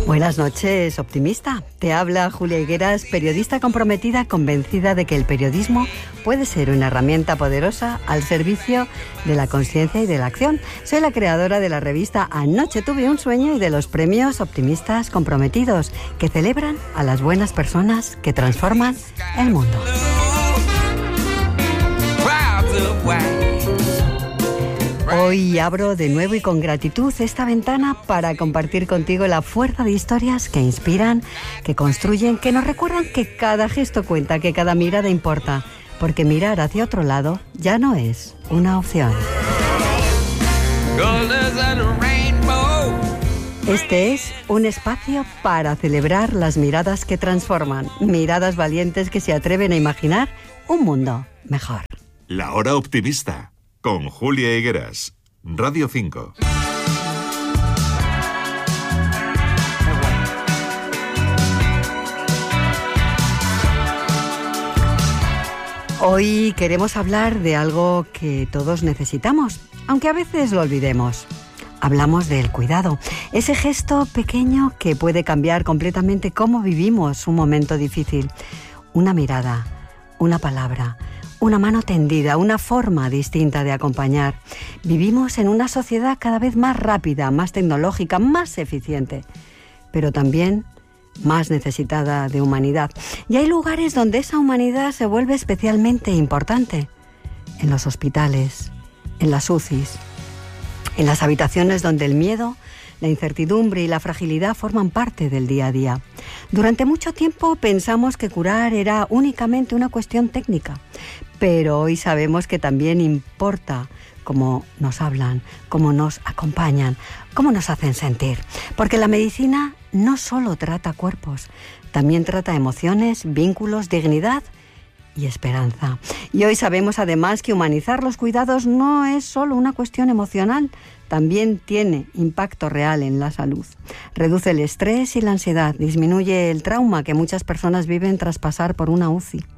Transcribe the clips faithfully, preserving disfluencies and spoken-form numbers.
Buenas noches, optimista. Te habla Julia Higueras, periodista comprometida, convencida de que el periodismo puede ser una herramienta poderosa al servicio de la conciencia y de la acción. Soy la creadora de la revista Anoche tuve un sueño y de los premios Optimistas Comprometidos, que celebran a las buenas personas que transforman el mundo. Hoy abro de nuevo y con gratitud esta ventana para compartir contigo la fuerza de historias que inspiran, que construyen, que nos recuerdan que cada gesto cuenta, que cada mirada importa, porque mirar hacia otro lado ya no es una opción. Este es un espacio para celebrar las miradas que transforman, miradas valientes que se atreven a imaginar un mundo mejor. La Hora Optimista, con Julia Higueras, Radio cinco. Hoy queremos hablar de algo que todos necesitamos, aunque a veces lo olvidemos. Hablamos del cuidado, ese gesto pequeño que puede cambiar completamente cómo vivimos un momento difícil. Una mirada, una palabra, una mano tendida, una forma distinta de acompañar. Vivimos en una sociedad cada vez más rápida, más tecnológica, más eficiente, pero también más necesitada de humanidad. Y hay lugares donde esa humanidad se vuelve especialmente importante. En los hospitales, en las U C Is, en las habitaciones donde el miedo, la incertidumbre y la fragilidad forman parte del día a día. Durante mucho tiempo pensamos que curar era únicamente una cuestión técnica, pero hoy sabemos que también importa cómo nos hablan, cómo nos acompañan, cómo nos hacen sentir. Porque la medicina no solo trata cuerpos, también trata emociones, vínculos, dignidad y esperanza. Y hoy sabemos además que humanizar los cuidados no es solo una cuestión emocional, también tiene impacto real en la salud. Reduce el estrés y la ansiedad, disminuye el trauma que muchas personas viven tras pasar por una U C I.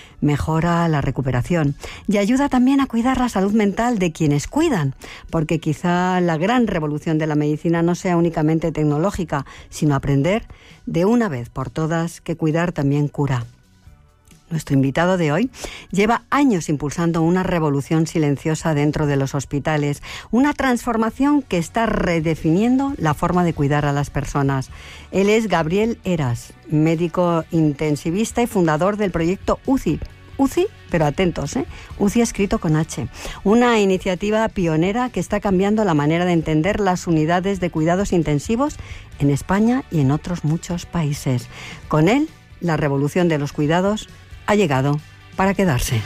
Mejora la recuperación y ayuda también a cuidar la salud mental de quienes cuidan, porque quizá la gran revolución de la medicina no sea únicamente tecnológica, sino aprender de una vez por todas que cuidar también cura. Nuestro invitado de hoy lleva años impulsando una revolución silenciosa dentro de los hospitales, una transformación que está redefiniendo la forma de cuidar a las personas. Él es Gabriel Heras, médico intensivista y fundador del proyecto U C I. U C I, pero atentos, ¿eh? U C I escrito con H. Una iniciativa pionera que está cambiando la manera de entender las unidades de cuidados intensivos en España y en otros muchos países. Con él, la revolución de los cuidados ha llegado para quedarse.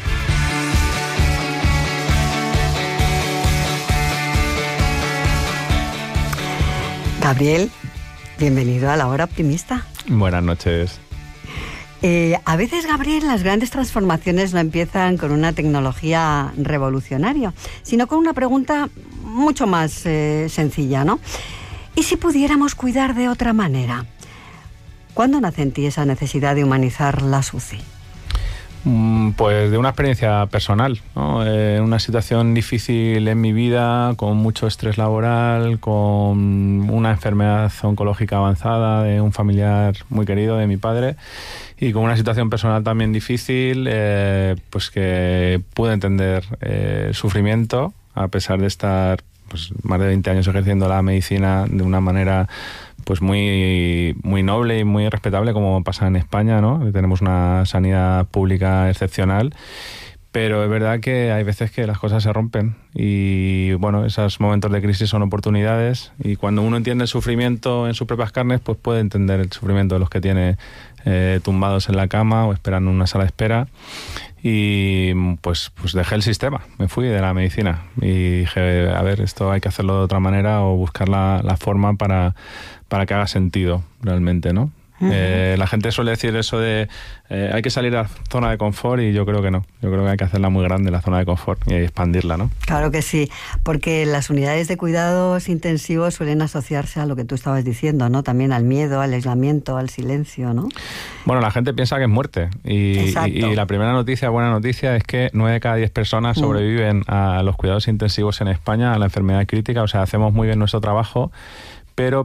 Gabriel, bienvenido a La Hora Optimista. Buenas noches. Eh, a veces, Gabriel, las grandes transformaciones no empiezan con una tecnología revolucionaria, sino con una pregunta mucho más eh, sencilla, ¿no? ¿Y si pudiéramos cuidar de otra manera? ¿Cuándo nace en ti esa necesidad de humanizar las U C I? Pues de una experiencia personal, ¿no? Eh, una situación difícil en mi vida, con mucho estrés laboral, con una enfermedad oncológica avanzada de un familiar muy querido de mi padre y con una situación personal también difícil, eh, pues que pude entender eh, el sufrimiento a pesar de estar pues, más de veinte años ejerciendo la medicina de una manera pues muy muy noble y muy respetable, como pasa en España, ¿no? Tenemos una sanidad pública excepcional, pero es verdad que hay veces que las cosas se rompen y bueno, esos momentos de crisis son oportunidades y cuando uno entiende el sufrimiento en sus propias carnes, pues puede entender el sufrimiento de los que tiene eh, tumbados en la cama o esperando en una sala de espera. Y pues, pues dejé el sistema, me fui de la medicina y dije, a ver, esto hay que hacerlo de otra manera o buscar la, la forma para, para que haga sentido realmente, ¿no? Uh-huh. Eh, la gente suele decir eso de eh, hay que salir a la zona de confort y yo creo que no. Yo creo que hay que hacerla muy grande, la zona de confort, y expandirla, ¿no? Claro que sí, porque las unidades de cuidados intensivos suelen asociarse a lo que tú estabas diciendo, ¿no? También al miedo, al aislamiento, al silencio, ¿no? Bueno, la gente piensa que es muerte y, y, y la primera noticia, buena noticia, es que nueve de cada diez personas sobreviven mm. a los cuidados intensivos en España, a la enfermedad crítica. O sea, hacemos muy bien nuestro trabajo, pero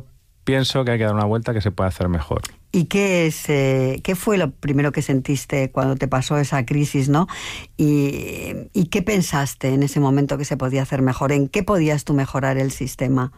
pienso que hay que dar una vuelta, que se puede hacer mejor. ¿Y qué es, eh, qué fue lo primero que sentiste cuando te pasó esa crisis, ¿no? Y, ¿Y qué pensaste en ese momento que se podía hacer mejor? ¿En qué podías tú mejorar el sistema?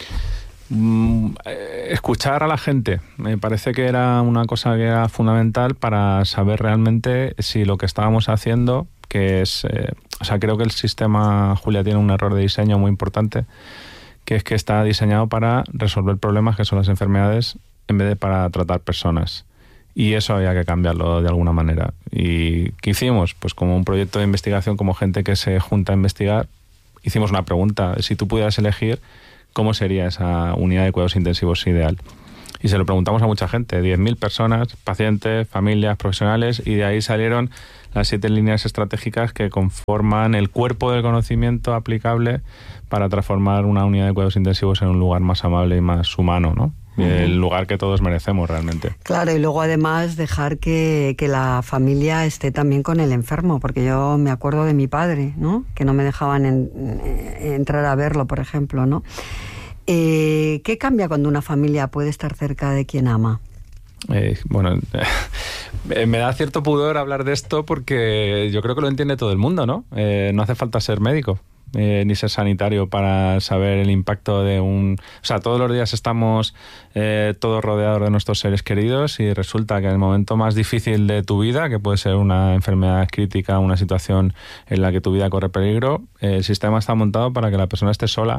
Mm, escuchar a la gente. Me parece que era una cosa que era fundamental para saber realmente si lo que estábamos haciendo, que es... Eh, o sea, creo que el sistema, Julia, tiene un error de diseño muy importante, que es que está diseñado para resolver problemas que son las enfermedades en vez de para tratar personas. Y eso había que cambiarlo de alguna manera. ¿Y qué hicimos? Pues como un proyecto de investigación, como gente que se junta a investigar, hicimos una pregunta. Si tú pudieras elegir, ¿cómo sería esa unidad de cuidados intensivos ideal? Y se lo preguntamos a mucha gente, diez mil personas, pacientes, familias, profesionales, y de ahí salieron las siete líneas estratégicas que conforman el cuerpo del conocimiento aplicable para transformar una unidad de cuidados intensivos en un lugar más amable y más humano, ¿no? Uh-huh. El lugar que todos merecemos realmente. Claro, y luego además dejar que, que la familia esté también con el enfermo, porque yo me acuerdo de mi padre, ¿no? Que no me dejaban en, en, entrar a verlo, por ejemplo, ¿no? Eh, ¿Qué cambia cuando una familia puede estar cerca de quien ama? Eh, bueno, me da cierto pudor hablar de esto porque yo creo que lo entiende todo el mundo, ¿no? Eh, no hace falta ser médico eh, ni ser sanitario para saber el impacto de un... O sea, todos los días estamos eh, todos rodeados de nuestros seres queridos y resulta que en el momento más difícil de tu vida, que puede ser una enfermedad crítica, una situación en la que tu vida corre peligro, eh, el sistema está montado para que la persona esté sola.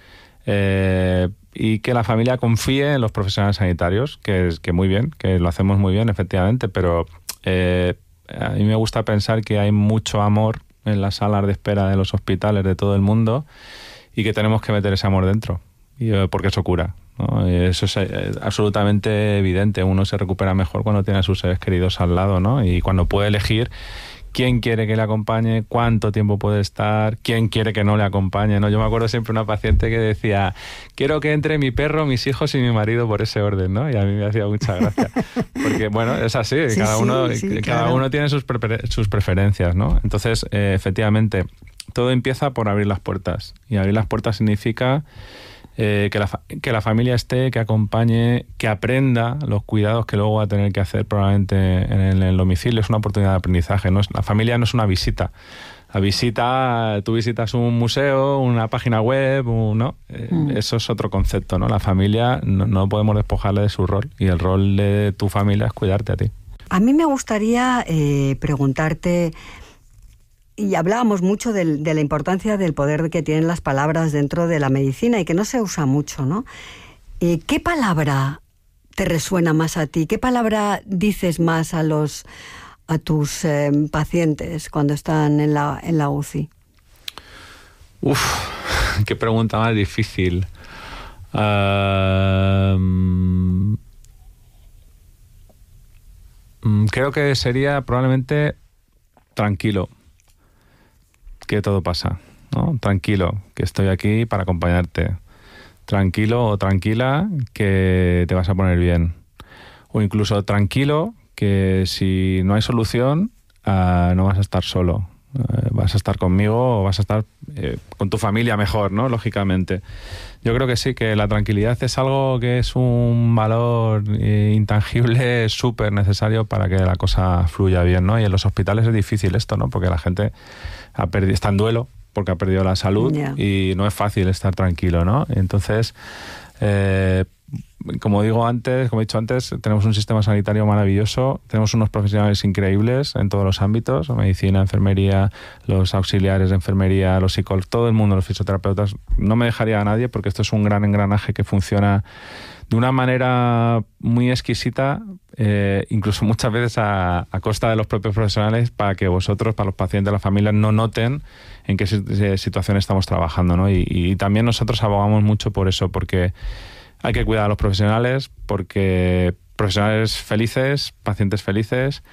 Eh, y que la familia confíe en los profesionales sanitarios, que, que muy bien, que lo hacemos muy bien, efectivamente, pero eh, a mí me gusta pensar que hay mucho amor en las salas de espera de los hospitales de todo el mundo y que tenemos que meter ese amor dentro, y, eh, porque eso cura, ¿no? Y eso es eh, absolutamente evidente. Uno se recupera mejor cuando tiene a sus seres queridos al lado, ¿no? Y cuando puede elegir quién quiere que le acompañe, cuánto tiempo puede estar, quién quiere que no le acompañe, ¿no? Yo me acuerdo siempre de una paciente que decía, quiero que entre mi perro, mis hijos y mi marido por ese orden, ¿no? Y a mí me hacía mucha gracia. Porque, bueno, es así, sí, cada, uno, sí, sí, cada claro. uno tiene sus, prefer- sus preferencias, ¿no? Entonces, eh, efectivamente, todo empieza por abrir las puertas. Y abrir las puertas significa Eh, que, la fa- que la familia esté, que acompañe, que aprenda los cuidados que luego va a tener que hacer probablemente en el, en el domicilio. Es una oportunidad de aprendizaje, ¿no? La familia no es una visita. La visita, tú visitas un museo, una página web, un, ¿no? Eh, mm. Eso es otro concepto, ¿no? La familia no, no podemos despojarle de su rol, y el rol de tu familia es cuidarte a ti. A mí me gustaría eh, preguntarte... Y hablábamos mucho de, de la importancia del poder que tienen las palabras dentro de la medicina y que no se usa mucho, ¿no? Eh, ¿Qué palabra te resuena más a ti? ¿Qué palabra dices más a los a tus eh, pacientes cuando están en la, en la U C I? Uf, qué pregunta más difícil. Uh, creo que sería probablemente tranquilo. Que todo pasa, ¿no? Tranquilo, que estoy aquí para acompañarte. Tranquilo o tranquila, que te vas a poner bien. O incluso tranquilo, que si no hay solución, uh, no vas a estar solo. Uh, vas a estar conmigo o vas a estar eh, con tu familia mejor, ¿no? Lógicamente. Yo creo que sí, que la tranquilidad es algo que es un valor eh, intangible súper necesario para que la cosa fluya bien, ¿no? Y en los hospitales es difícil esto, ¿no? Porque la gente ha perdido, está en duelo porque ha perdido la salud, yeah. Y no es fácil estar tranquilo, ¿no? Entonces, eh, como digo antes, como he dicho antes, tenemos un sistema sanitario maravilloso, tenemos unos profesionales increíbles en todos los ámbitos, medicina, enfermería, los auxiliares de enfermería, los psicólogos, todo el mundo, los fisioterapeutas. No me dejaría a nadie porque esto es un gran engranaje que funciona de una manera muy exquisita, eh, incluso muchas veces a, a costa de los propios profesionales, para que vosotros, para los pacientes, las familias, no noten en qué situación estamos trabajando, ¿no? Y, y también nosotros abogamos mucho por eso, porque hay que cuidar a los profesionales, porque profesionales felices, pacientes felices,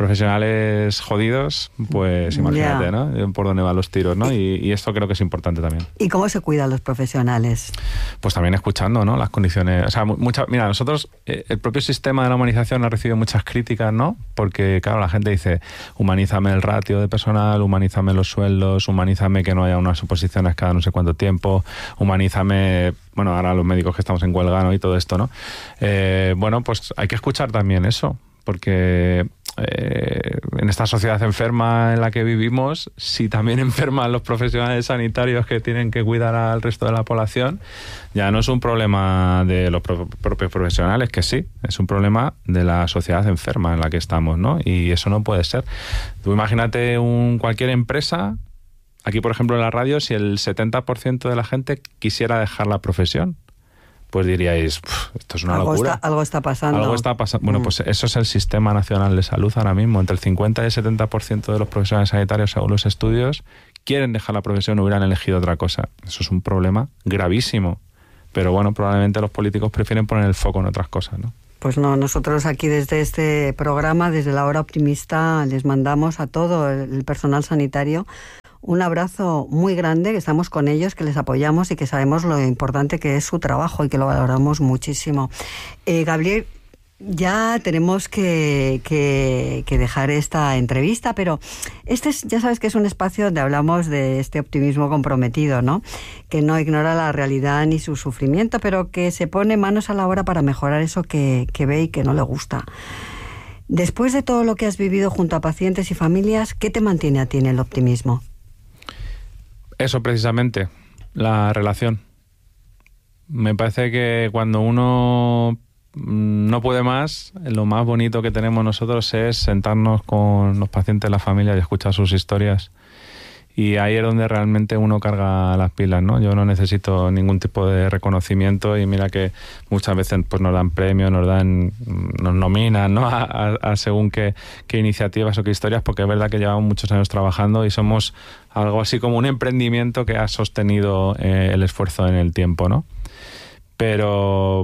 profesionales jodidos, pues imagínate, yeah. ¿no? Por dónde van los tiros, ¿no? Y, y esto creo que es importante también. ¿Y cómo se cuidan los profesionales? Pues también escuchando, ¿no? Las condiciones... O sea, mucha, mira, nosotros, eh, el propio sistema de la humanización ha recibido muchas críticas, ¿no? Porque, claro, la gente dice, humanízame el ratio de personal, humanízame los sueldos, humanízame que no haya unas oposiciones cada no sé cuánto tiempo, humanízame... Bueno, ahora los médicos que estamos en huelga, ¿no? Y todo esto, ¿no? Eh, bueno, pues hay que escuchar también eso, porque eh, en esta sociedad enferma en la que vivimos, si también enferman los profesionales sanitarios que tienen que cuidar al resto de la población, ya no es un problema de los pro- propios profesionales, que sí, es un problema de la sociedad enferma en la que estamos, ¿no? Y eso no puede ser. Tú imagínate un, cualquier empresa. Aquí, por ejemplo, en la radio, si el setenta por ciento de la gente quisiera dejar la profesión, pues diríais, esto es una algo locura. Está, algo está pasando. Algo está pasando. Bueno, mm. pues eso es el Sistema Nacional de Salud ahora mismo. Entre el cincuenta y el setenta por ciento de los profesionales sanitarios, según los estudios, quieren dejar la profesión o hubieran elegido otra cosa. Eso es un problema gravísimo. Pero bueno, probablemente los políticos prefieren poner el foco en otras cosas, ¿no? Pues no, nosotros aquí desde este programa, desde La Hora Optimista, les mandamos a todo el personal sanitario un abrazo muy grande, que estamos con ellos, que les apoyamos y que sabemos lo importante que es su trabajo y que lo valoramos muchísimo. Eh, Gabriel, ya tenemos que, que, que dejar esta entrevista, pero este es, ya sabes que es un espacio donde hablamos de este optimismo comprometido, ¿no? Que no ignora la realidad ni su sufrimiento, pero que se pone manos a la obra para mejorar eso que, que ve y que no le gusta. Después de todo lo que has vivido junto a pacientes y familias, ¿qué te mantiene a ti en el optimismo? Eso precisamente, la relación. Me parece que cuando uno no puede más, lo más bonito que tenemos nosotros es sentarnos con los pacientes, la familia y escuchar sus historias. Y ahí es donde realmente uno carga las pilas, ¿no? Yo no necesito ningún tipo de reconocimiento y mira que muchas veces pues nos dan premios, nos dan, nos nominan, ¿no? A, a, a según qué, qué iniciativas o qué historias, porque es verdad que llevamos muchos años trabajando y somos algo así como un emprendimiento que ha sostenido eh, el esfuerzo en el tiempo, ¿no? Pero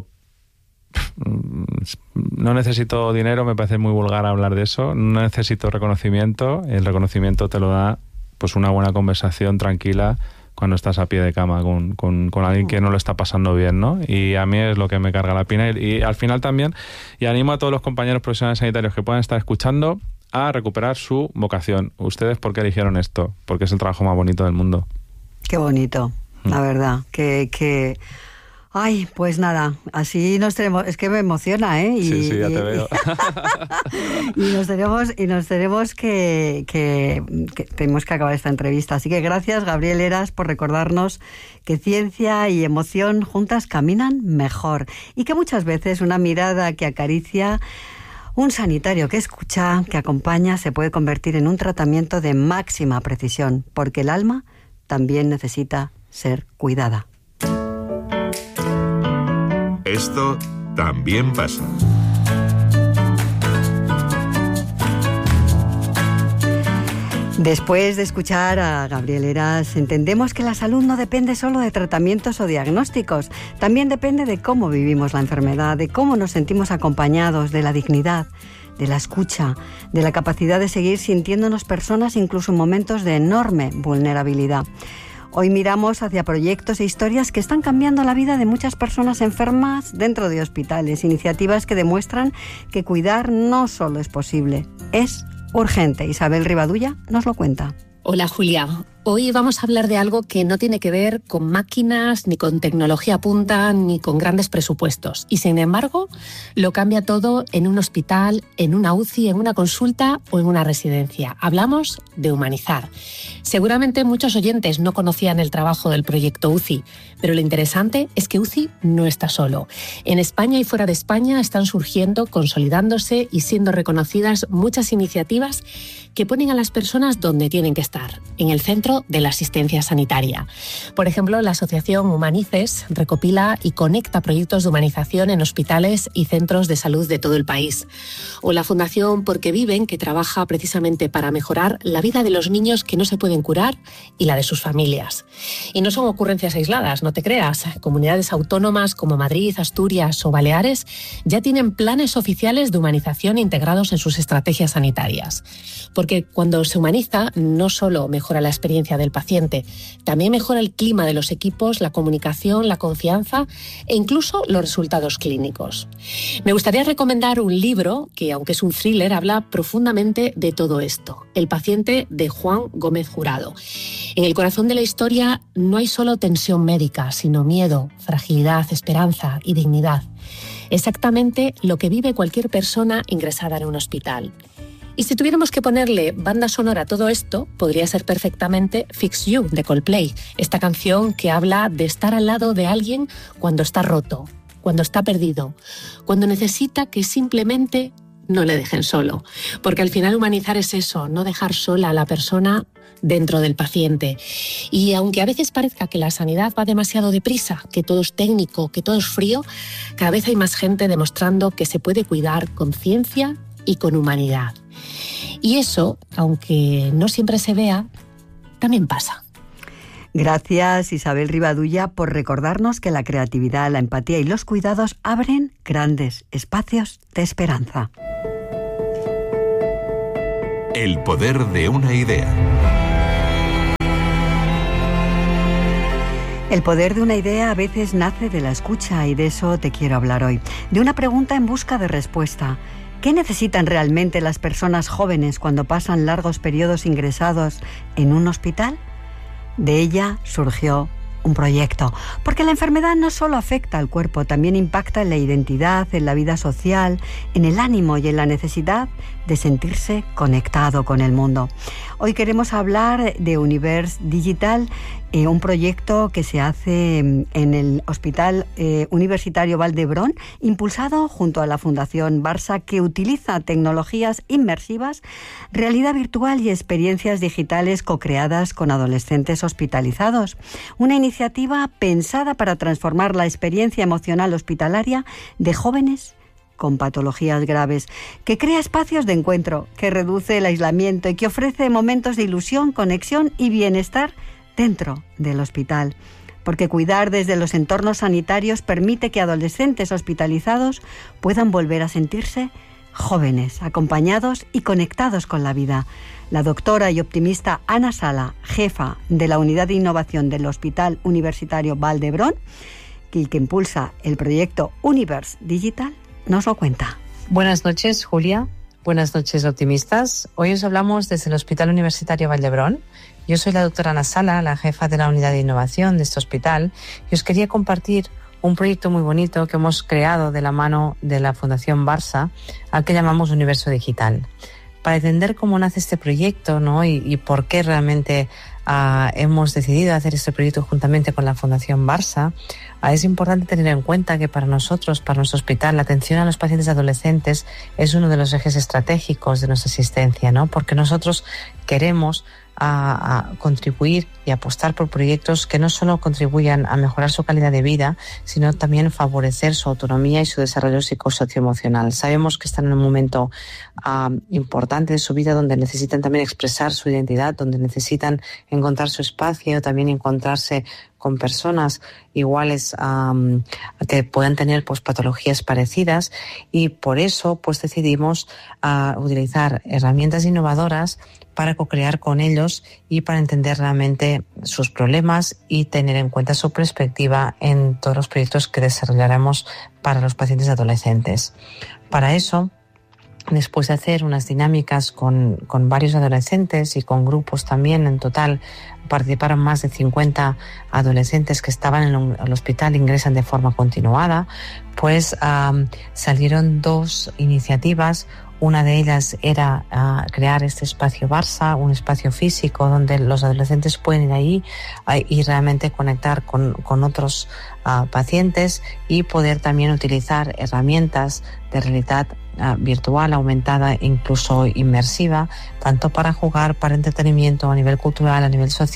no necesito dinero, me parece muy vulgar hablar de eso, no necesito reconocimiento, el reconocimiento te lo da pues una buena conversación tranquila cuando estás a pie de cama con, con, con alguien que no lo está pasando bien, ¿no? Y a mí es lo que me carga la pina. Y, y al final también, y animo a todos los compañeros profesionales sanitarios que puedan estar escuchando a recuperar su vocación. ¿Ustedes por qué eligieron esto? Porque es el trabajo más bonito del mundo. Qué bonito, mm. la verdad. Que... que... Ay, pues nada, así nos tenemos, es que me emociona, ¿eh? Y, sí, sí, ya y, te veo. y nos tenemos, y nos tenemos que, que, que tenemos que acabar esta entrevista. Así que gracias, Gabriel Heras, por recordarnos que ciencia y emoción juntas caminan mejor. Y que muchas veces una mirada que acaricia, un sanitario que escucha, que acompaña, se puede convertir en un tratamiento de máxima precisión, porque el alma también necesita ser cuidada. Esto también pasa. Después de escuchar a Gabriel Heras, entendemos que la salud no depende solo de tratamientos o diagnósticos, también depende de cómo vivimos la enfermedad, de cómo nos sentimos acompañados, de la dignidad, de la escucha, de la capacidad de seguir sintiéndonos personas incluso en momentos de enorme vulnerabilidad. Hoy miramos hacia proyectos e historias que están cambiando la vida de muchas personas enfermas dentro de hospitales, iniciativas que demuestran que cuidar no solo es posible, es urgente. Isabel Rivadulla nos lo cuenta. Hola Julia, hoy vamos a hablar de algo que no tiene que ver con máquinas, ni con tecnología punta, ni con grandes presupuestos. Y sin embargo, lo cambia todo en un hospital, en una U C I, en una consulta o en una residencia. Hablamos de humanizar. Seguramente muchos oyentes no conocían el trabajo del proyecto U C I, pero lo interesante es que U C I no está solo. En España y fuera de España están surgiendo, consolidándose y siendo reconocidas muchas iniciativas que ponen a las personas donde tienen que estar, en el centro futuro de la asistencia sanitaria. Por ejemplo, la asociación Humanices recopila y conecta proyectos de humanización en hospitales y centros de salud de todo el país. O la Fundación Porque Viven, que trabaja precisamente para mejorar la vida de los niños que no se pueden curar y la de sus familias. Y no son ocurrencias aisladas, no te creas. Comunidades autónomas como Madrid, Asturias o Baleares ya tienen planes oficiales de humanización integrados en sus estrategias sanitarias. Porque cuando se humaniza, no solo mejora la experiencia del paciente, también mejora el clima de los equipos, la comunicación, la confianza e incluso los resultados clínicos. Me gustaría recomendar un libro que, aunque es un thriller, habla profundamente de todo esto. El paciente, de Juan Gómez Jurado. En el corazón de la historia no hay solo tensión médica, sino miedo, fragilidad, esperanza y dignidad. Exactamente lo que vive cualquier persona ingresada en un hospital. Y si tuviéramos que ponerle banda sonora a todo esto, podría ser perfectamente Fix You, de Coldplay, esta canción que habla de estar al lado de alguien cuando está roto, cuando está perdido, cuando necesita que simplemente no le dejen solo. Porque al final humanizar es eso, no dejar sola a la persona dentro del paciente. Y aunque a veces parezca que la sanidad va demasiado deprisa, que todo es técnico, que todo es frío, cada vez hay más gente demostrando que se puede cuidar con ciencia y con humanidad. Y eso, aunque no siempre se vea, también pasa. Gracias, Isabel Rivadulla, por recordarnos que la creatividad, la empatía y los cuidados abren grandes espacios de esperanza. El poder de una idea. El poder de una idea a veces nace de la escucha y de eso te quiero hablar hoy. De una pregunta en busca de respuesta. ¿Qué necesitan realmente las personas jóvenes cuando pasan largos periodos ingresados en un hospital? De ella surgió un proyecto, porque la enfermedad no solo afecta al cuerpo, también impacta en la identidad, en la vida social, en el ánimo y en la necesidad de sentirse conectado con el mundo. Hoy queremos hablar de Universe Digital, eh, un proyecto que se hace en el Hospital eh, Universitario Vall d'Hebron, impulsado junto a la Fundación Barça, que utiliza tecnologías inmersivas, realidad virtual y experiencias digitales co-creadas con adolescentes hospitalizados. Una iniciativa pensada para transformar la experiencia emocional hospitalaria de jóvenes con patologías graves, que crea espacios de encuentro, que reduce el aislamiento y que ofrece momentos de ilusión, conexión y bienestar dentro del hospital. Porque cuidar desde los entornos sanitarios permite que adolescentes hospitalizados puedan volver a sentirse jóvenes, acompañados y conectados con la vida. La doctora y optimista Ana Sala, jefa de la Unidad de Innovación del Hospital Universitario Vall d'Hebron, que, que impulsa el proyecto Universe Digital, nos lo cuenta. Buenas noches, Julia. Buenas noches, optimistas. Hoy os hablamos desde el Hospital Universitario Vall d'Hebron. Yo soy la doctora Ana Sala, la jefa de la Unidad de Innovación de este hospital, y os quería compartir un proyecto muy bonito que hemos creado de la mano de la Fundación Barça, al que llamamos Universo Digital. Para entender cómo nace este proyecto, ¿no? y, y por qué realmente uh, hemos decidido hacer este proyecto juntamente con la Fundación Barça, uh, es importante tener en cuenta que para nosotros, para nuestro hospital, la atención a los pacientes adolescentes es uno de los ejes estratégicos de nuestra asistencia, ¿no? Porque nosotros queremos A, a contribuir y apostar por proyectos que no solo contribuyan a mejorar su calidad de vida, sino también favorecer su autonomía y su desarrollo psicosocioemocional. Sabemos que están en un momento uh, importante de su vida donde necesitan también expresar su identidad, donde necesitan encontrar su espacio, también encontrarse con personas iguales um, que puedan tener pues patologías parecidas, y por eso pues decidimos uh, utilizar herramientas innovadoras para co-crear con ellos y para entender realmente sus problemas y tener en cuenta su perspectiva en todos los proyectos que desarrollaremos para los pacientes adolescentes. Para eso, después de hacer unas dinámicas con, con varios adolescentes y con grupos también, en total participaron más de cincuenta adolescentes que estaban en el hospital, ingresan de forma continuada, pues um, salieron dos iniciativas. Una de ellas era uh, crear este espacio Barça, un espacio físico donde los adolescentes pueden ir ahí uh, y realmente conectar con, con otros uh, pacientes y poder también utilizar herramientas de realidad uh, virtual, aumentada, incluso inmersiva, tanto para jugar, para entretenimiento, a nivel cultural, a nivel social,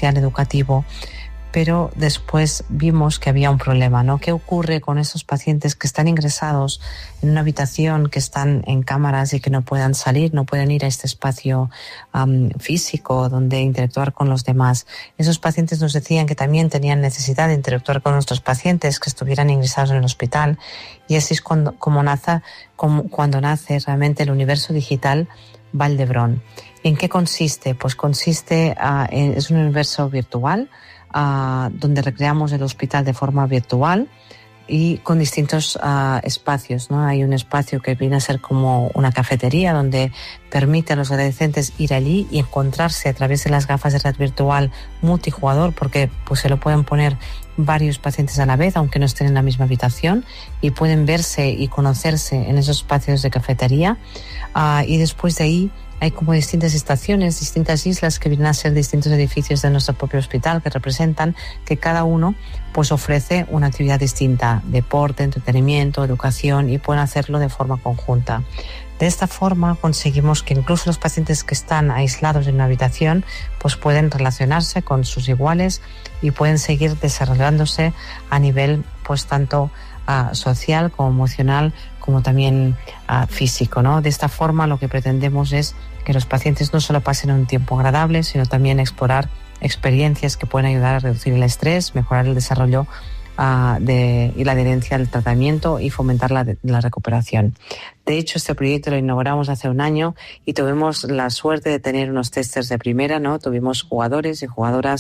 social, educativo, pero después vimos que había un problema, ¿no? ¿Qué ocurre con esos pacientes que están ingresados en una habitación, que están en cámaras y que no puedan salir, no pueden ir a este espacio um, físico donde interactuar con los demás? Esos pacientes nos decían que también tenían necesidad de interactuar con nuestros pacientes que estuvieran ingresados en el hospital, y así es cuando, como nace, como, cuando nace realmente el universo digital Vall d'Hebron. ¿En qué consiste? Pues consiste, uh, en, es un universo virtual, Uh, donde recreamos el hospital de forma virtual y con distintos uh, espacios, ¿no? Hay un espacio que viene a ser como una cafetería donde permite a los adolescentes ir allí y encontrarse a través de las gafas de red virtual multijugador, porque pues se lo pueden poner varios pacientes a la vez, aunque no estén en la misma habitación, y pueden verse y conocerse en esos espacios de cafetería. Uh, y después de ahí hay como distintas estaciones, distintas islas que vienen a ser distintos edificios de nuestro propio hospital, que representan que cada uno pues ofrece una actividad distinta: deporte, entretenimiento, educación, y pueden hacerlo de forma conjunta. De esta forma conseguimos que incluso los pacientes que están aislados en una habitación pues pueden relacionarse con sus iguales y pueden seguir desarrollándose a nivel pues tanto uh, social como emocional, como también uh, físico, ¿no? De esta forma lo que pretendemos es que los pacientes no solo pasen un tiempo agradable, sino también explorar experiencias que pueden ayudar a reducir el estrés, mejorar el desarrollo uh, de, y la adherencia al tratamiento y fomentar la, la recuperación. De hecho, este proyecto lo inauguramos hace un año y tuvimos la suerte de tener unos testers de primera, ¿no? Tuvimos jugadores y jugadoras